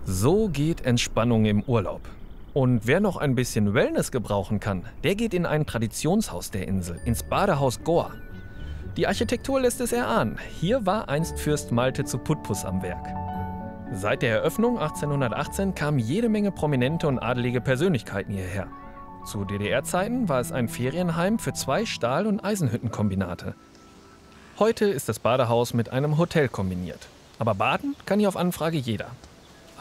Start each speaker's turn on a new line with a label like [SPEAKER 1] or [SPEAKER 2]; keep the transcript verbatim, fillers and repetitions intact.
[SPEAKER 1] So geht Entspannung im Urlaub. Und wer noch ein bisschen Wellness gebrauchen kann, der geht in ein Traditionshaus der Insel, ins Badehaus Goa. Die Architektur lässt es erahnen. Hier war einst Fürst Malte zu Putbus am Werk. Seit der Eröffnung achtzehnhundertachtzehn kamen jede Menge prominente und adelige Persönlichkeiten hierher. Zu D D R-Zeiten war es ein Ferienheim für zwei Stahl- und Eisenhüttenkombinate. Heute ist das Badehaus mit einem Hotel kombiniert. Aber baden kann hier auf Anfrage jeder.